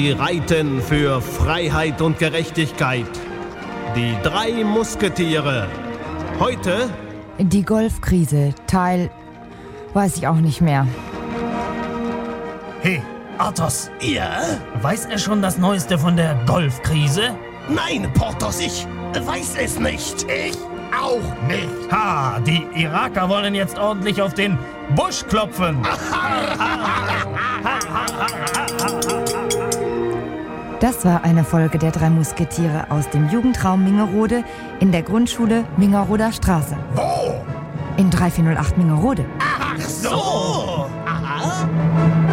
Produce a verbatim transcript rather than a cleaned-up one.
Sie reiten für Freiheit und Gerechtigkeit. Die drei Musketiere. Heute die Golfkrise, Teil... weiß ich auch nicht mehr. Hey, Athos. Ja? Weiß er schon das Neueste von der Golfkrise? Nein, Porthos, ich weiß es nicht. Ich auch nicht. Ha, die Iraker wollen jetzt ordentlich auf den Busch klopfen. Das war eine Folge der drei Musketiere aus dem Jugendraum Mingerode in der Grundschule Mingeroder Straße. Wo? In drei vier null acht Mingerode. Ach so!